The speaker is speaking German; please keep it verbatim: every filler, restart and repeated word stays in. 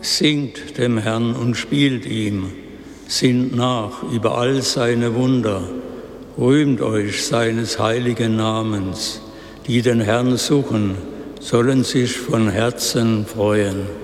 Singt dem Herrn und spielt ihm, sinnt nach über all seine Wunder, rühmt euch seines heiligen Namens. Die den Herrn suchen, sollen sich von Herzen freuen.